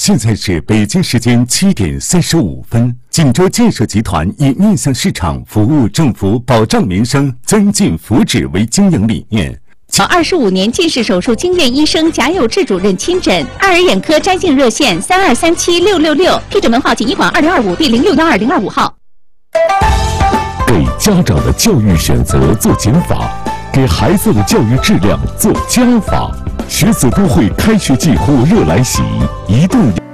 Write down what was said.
现在是北京时间7点35分。锦州建设集团以面向市场、服务政府、保障民生、增进福祉为经营理念。 25年近视手术经验医生贾有志主任亲诊，爱尔眼科摘镜热线32376666，批准门号锦医馆2025第0612-025号。 给家长的教育选择做减法，给孩子的教育质量做加法。学子都会开学季后热来袭，一度。